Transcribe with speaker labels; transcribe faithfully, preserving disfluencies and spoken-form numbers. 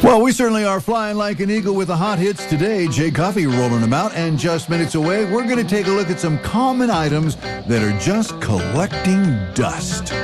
Speaker 1: Well, we certainly are flying like an eagle with the hot hits today. Jay Coffey rolling them out. And just minutes away, we're going to take a look at some common items that are just collecting dust.